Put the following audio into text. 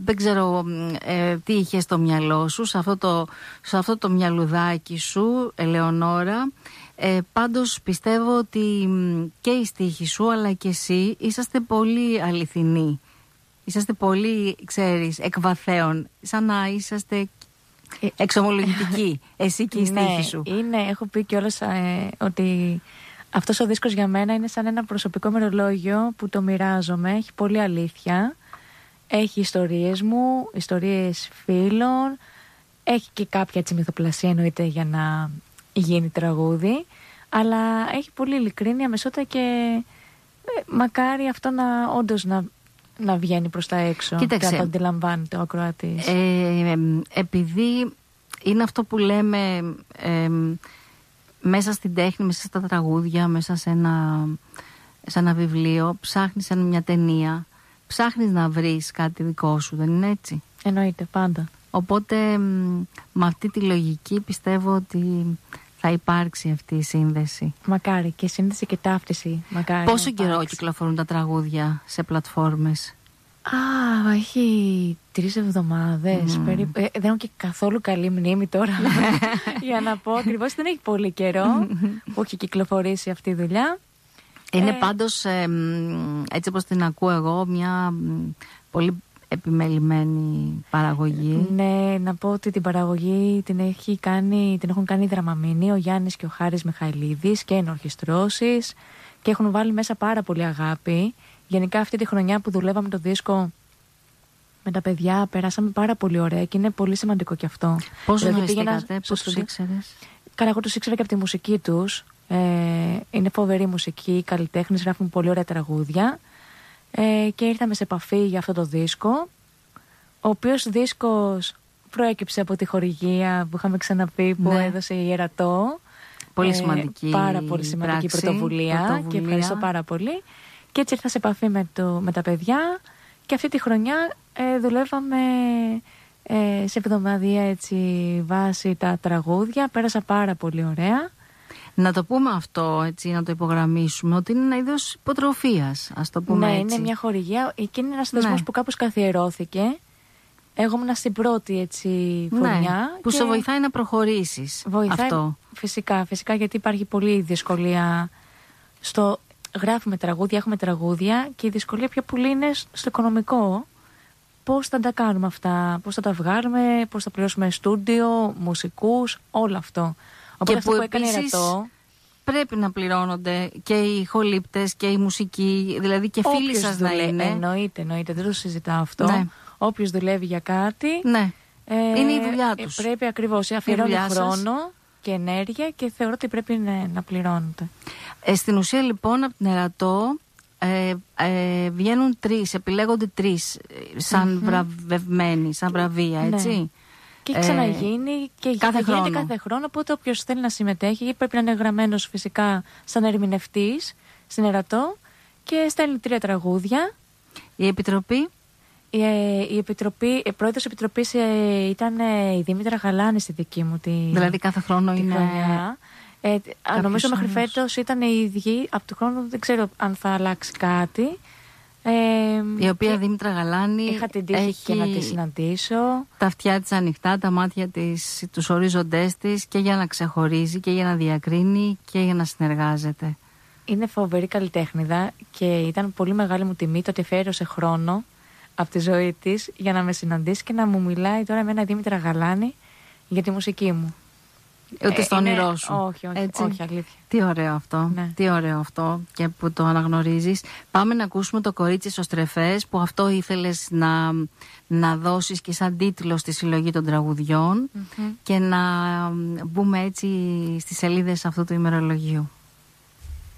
δεν ξέρω τι είχε στο μυαλό σου, σε αυτό το μυαλουδάκι σου, Ελεονόρα. Πάντως πιστεύω ότι και οι στίχοι σου αλλά και εσύ είσαστε πολύ αληθινοί. Είσαστε πολύ, ξέρεις, εκβαθέων. Σαν να είσαστε εξομολογητικοί, εσύ και οι στίχοι σου. Έχω πει κιόλας ότι αυτός ο δίσκος για μένα είναι σαν ένα προσωπικό μερολόγιο που το μοιράζομαι. Έχει πολύ αλήθεια. Έχει ιστορίες μου, ιστορίες φίλων. Έχει και κάποια έτσι μυθοπλασία εννοείται για να γίνει τραγούδι. Αλλά έχει πολύ ειλικρίνεια, μεσότητα και μακάρι αυτό όντως να βγαίνει προς τα έξω. Κοίταξε, και να το αντιλαμβάνεται ο ακροατής. Επειδή είναι αυτό που λέμε μέσα στην τέχνη, μέσα στα τραγούδια, μέσα σε ένα βιβλίο, ψάχνεις σαν μια ταινία, ψάχνεις να βρεις κάτι δικό σου, δεν είναι έτσι? Εννοείται, πάντα. Οπότε με αυτή τη λογική πιστεύω ότι θα υπάρξει αυτή η σύνδεση. Μακάρι, και σύνδεση και ταύτιση. Μακάρι. Πόσο καιρό κυκλοφορούν τα τραγούδια σε πλατφόρμες? Έχει 3 εβδομάδες περίπου. Δεν έχω και καθόλου καλή μνήμη τώρα για να πω ακριβώς. Δεν έχει πολύ καιρό που έχει κυκλοφορήσει αυτή η δουλειά. Είναι πάντως, έτσι όπως την ακούω εγώ, μια πολύ επιμελημένη παραγωγή. Ναι, να πω ότι την παραγωγή την έχουν κάνει Δραμαμίνη, ο Γιάννης και ο Χάρης Μιχαηλίδης, και ενορχιστρώσεις, και έχουν βάλει μέσα πάρα πολύ αγάπη. Γενικά αυτή τη χρονιά που δουλεύαμε το δίσκο με τα παιδιά περάσαμε πάρα πολύ ωραία και είναι πολύ σημαντικό και αυτό. Πώς γνωριστήκατε, πώς τους ήξερες? Καλά, εγώ τους ήξερα και από τη μουσική τους. Είναι φοβερή μουσική, καλλιτέχνες, γράφουν πολύ ωραία τραγούδια. Και ήρθαμε σε επαφή για αυτό το δίσκο, ο οποίος δίσκος προέκυψε από τη χορηγία που είχαμε ξαναπεί, που έδωσε η Ιερατό. Πολύ σημαντική πάρα πολύ σημαντική πρωτοβουλία και ευχαριστώ πάρα πολύ. Και έτσι ήρθα σε επαφή με τα παιδιά και αυτή τη χρονιά δουλεύαμε σε εβδομαδιαία έτσι βάση τα τραγούδια. Πέρασα πάρα πολύ ωραία. Να το πούμε αυτό, έτσι, να το υπογραμμίσουμε, ότι είναι ένα είδος υποτροφίας, ας το πούμε έτσι. Είναι μια χορηγία και είναι ένας θεσμός που κάπως καθιερώθηκε. Εγώ ήμουν στην πρώτη έτσι χρονιά. Που σε βοηθάει να προχωρήσεις. Βοηθάει, αυτό. Φυσικά, γιατί υπάρχει πολλή δυσκολία στο... Γράφουμε τραγούδια, έχουμε τραγούδια και η δυσκολία πιο πολύ είναι στο οικονομικό. Πώς θα τα κάνουμε αυτά, πώς θα τα βγάλουμε, πώς θα πληρώσουμε στούντιο, μουσικούς, όλο αυτό. Οπότε και που επίσης πρέπει να πληρώνονται και οι ηχολήπτες και οι μουσικοί, δηλαδή και φίλοι σας να είναι. Εννοείται, δεν το συζητάω αυτό. Ναι. Όποιος δουλεύει για κάτι, είναι η δουλειά τους. Πρέπει ακριβώς, αφιερώνει χρόνο και ενέργεια και θεωρώ ότι πρέπει να πληρώνεται. Στην ουσία λοιπόν από την Ιερατό βγαίνουν 3, επιλέγονται 3 σαν βραβευμένοι, σαν βραβεία, έτσι. Ναι. Και έχει ξαναγίνει και γίνεται κάθε χρόνο. Οπότε όποιος θέλει να συμμετέχει πρέπει να είναι γραμμένος φυσικά σαν ερμηνευτής στην Ιερατό και στέλνει 3 τραγούδια. Η Επιτροπή. Η πρόεδρος Επιτροπής ήταν η Δήμητρα Γαλάνη στη δική μου δηλαδή κάθε χρόνο είναι χρονιά. Νομίζω μέχρι φέτος ήταν οι ίδιοι. Από του χρόνου δεν ξέρω αν θα αλλάξει κάτι. Η οποία Δήμητρα Γαλάνη είχα την τύχη και να τη συναντήσω. Τα αυτιά της ανοιχτά, τα μάτια της, τους ορίζοντές της, και για να ξεχωρίζει και για να διακρίνει και για να συνεργάζεται. Είναι φοβερή καλλιτέχνηδα και ήταν πολύ μεγάλη μου τιμή το ότι αφιέρωσε χρόνο από τη ζωή της για να με συναντήσει και να μου μιλάει τώρα εμένα Δήμητρα Γαλάνη για τη μουσική μου. Ούτε στο όνειρό σου. Όχι, αλήθεια. Τι ωραίο αυτό. Ναι. Τι ωραίο αυτό και που το αναγνωρίζεις. Πάμε να ακούσουμε το Κορίτσι στο Στρεφές, που αυτό ήθελες να δώσεις και σαν τίτλο στη συλλογή των τραγουδιών, και να μπούμε έτσι στις σελίδες αυτού του ημερολογίου.